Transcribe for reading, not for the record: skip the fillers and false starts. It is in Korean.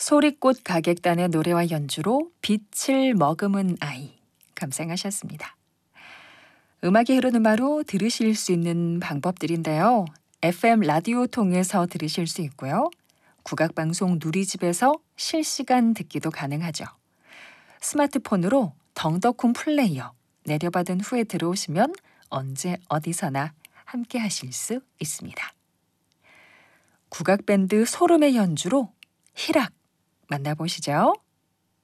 소리꽃 가객단의 노래와 연주로 빛을 머금은 아이 감상하셨습니다. 음악이 흐르는 바로 들으실 수 있는 방법들인데요. FM 라디오 통해서 들으실 수 있고요. 국악방송 누리집에서 실시간 듣기도 가능하죠. 스마트폰으로 덩덕쿵 플레이어 내려받은 후에 들어오시면 언제 어디서나 함께 하실 수 있습니다. 국악밴드 소름의 연주로 희락 만나보시죠.